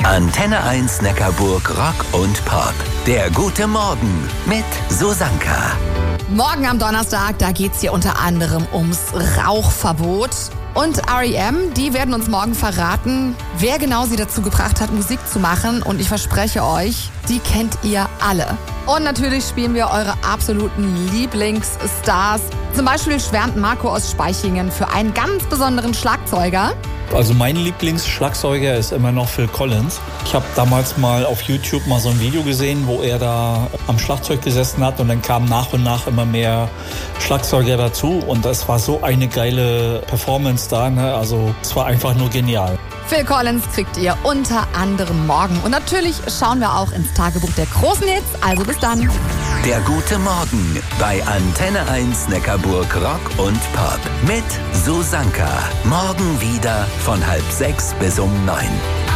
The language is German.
Antenne 1 Neckarburg Rock und Pop. Der gute Morgen mit Susanka. Morgen am Donnerstag, da geht's hier unter anderem ums Rauchverbot. Und R.E.M., die werden uns morgen verraten, wer genau sie dazu gebracht hat, Musik zu machen. Und ich verspreche euch, die kennt ihr alle. Und natürlich spielen wir eure absoluten Lieblingsstars. Zum Beispiel schwärmt Marco aus Spaichingen für einen ganz besonderen Schlagzeuger. Also mein Lieblingsschlagzeuger ist immer noch Phil Collins. Ich habe damals mal auf YouTube mal so ein Video gesehen, wo er da am Schlagzeug gesessen hat und dann kamen nach und nach immer mehr Schlagzeuger dazu und das war so eine geile Performance da, ne? Also es war einfach nur genial. Phil Collins kriegt ihr unter anderem morgen. Und natürlich schauen wir auch ins Tagebuch der großen Hits. Also bis dann. Der gute Morgen bei Antenne 1 Neckarburg Rock und Pop mit Susanka. Morgen wieder von 5:30 bis 9.